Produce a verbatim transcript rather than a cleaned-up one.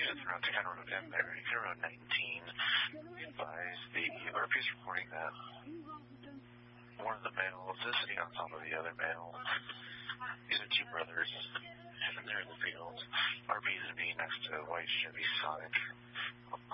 units around Tacoma Road M there. Tacoma Road nineteen. We advise the R P is reporting that one of the males is sitting on top of the other male. These are two brothers, and they're in the field. R P is to be next to a white Chevy Sonic.